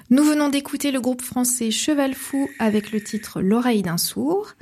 Nous venons d'écouter le groupe français Cheval Fou avec le titre L'oreille d'un sourd.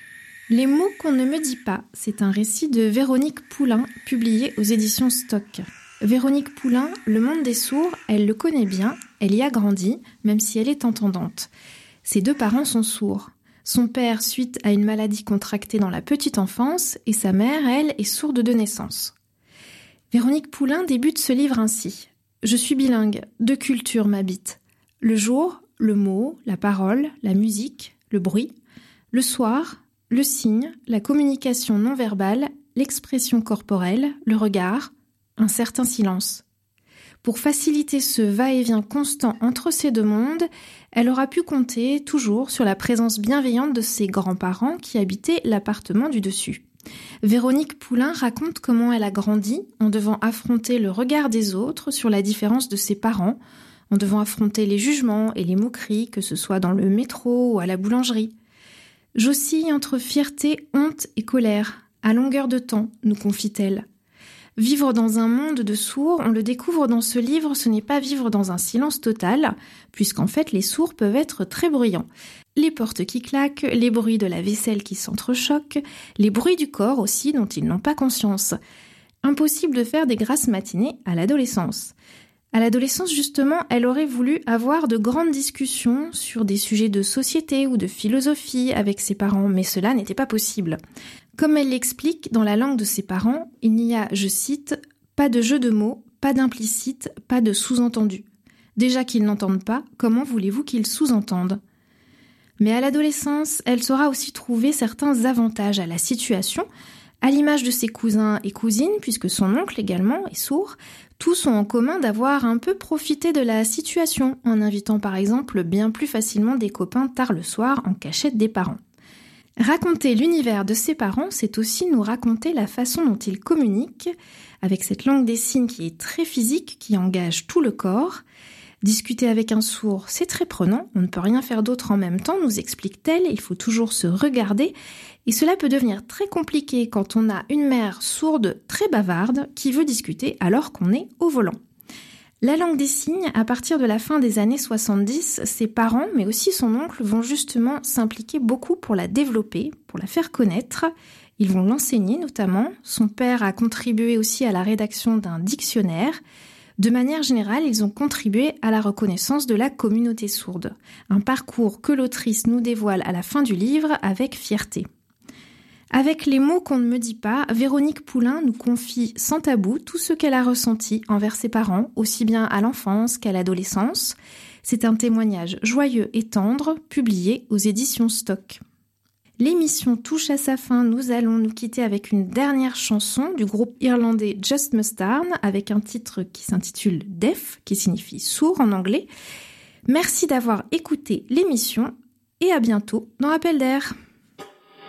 Les mots qu'on ne me dit pas, c'est un récit de Véronique Poulain, publié aux éditions Stock. Véronique Poulain, le monde des sourds, elle le connaît bien, elle y a grandi, même si elle est entendante. Ses deux parents sont sourds. Son père suite à une maladie contractée dans la petite enfance et sa mère, elle, est sourde de naissance. Véronique Poulain débute ce livre ainsi. Je suis bilingue, deux cultures m'habitent. Le jour, le mot, la parole, la musique, le bruit. Le soir, le signe, la communication non verbale, l'expression corporelle, le regard, un certain silence. Pour faciliter ce va-et-vient constant entre ces deux mondes, elle aura pu compter toujours sur la présence bienveillante de ses grands-parents qui habitaient l'appartement du dessus. Véronique Poulain raconte comment elle a grandi en devant affronter le regard des autres sur la différence de ses parents, en devant affronter les jugements et les moqueries, que ce soit dans le métro ou à la boulangerie. J'oscille entre fierté, honte et colère, à longueur de temps, nous confie-t-elle. Vivre dans un monde de sourds, on le découvre dans ce livre, ce n'est pas vivre dans un silence total, puisqu'en fait les sourds peuvent être très bruyants. Les portes qui claquent, les bruits de la vaisselle qui s'entrechoquent, les bruits du corps aussi dont ils n'ont pas conscience. Impossible de faire des grasses matinées à l'adolescence. À l'adolescence, justement, elle aurait voulu avoir de grandes discussions sur des sujets de société ou de philosophie avec ses parents, mais cela n'était pas possible. Comme elle l'explique dans la langue de ses parents, il n'y a, je cite, « pas de jeu de mots, pas d'implicite, pas de sous-entendu. Déjà qu'ils n'entendent pas, comment voulez-vous qu'ils sous-entendent ?» Mais à l'adolescence, elle saura aussi trouver certains avantages à la situation, à l'image de ses cousins et cousines, puisque son oncle également est sourd. Tous ont en commun d'avoir un peu profité de la situation, en invitant par exemple bien plus facilement des copains tard le soir en cachette des parents. Raconter l'univers de ses parents, c'est aussi nous raconter la façon dont ils communiquent, avec cette langue des signes qui est très physique, qui engage tout le corps. Discuter avec un sourd, c'est très prenant, on ne peut rien faire d'autre en même temps, nous explique-t-elle, il faut toujours se regarder, et cela peut devenir très compliqué quand on a une mère sourde très bavarde qui veut discuter alors qu'on est au volant. La langue des signes, à partir de la fin des années 70, ses parents, mais aussi son oncle, vont justement s'impliquer beaucoup pour la développer, pour la faire connaître. Ils vont l'enseigner notamment. Son père a contribué aussi à la rédaction d'un dictionnaire. De manière générale, ils ont contribué à la reconnaissance de la communauté sourde. Un parcours que l'autrice nous dévoile à la fin du livre avec fierté. Avec les mots qu'on ne me dit pas, Véronique Poulain nous confie sans tabou tout ce qu'elle a ressenti envers ses parents, aussi bien à l'enfance qu'à l'adolescence. C'est un témoignage joyeux et tendre, publié aux éditions Stock. L'émission touche à sa fin, nous allons nous quitter avec une dernière chanson du groupe irlandais Just Mustard, avec un titre qui s'intitule Deaf, qui signifie sourd en anglais. Merci d'avoir écouté l'émission et à bientôt dans Appel d'air.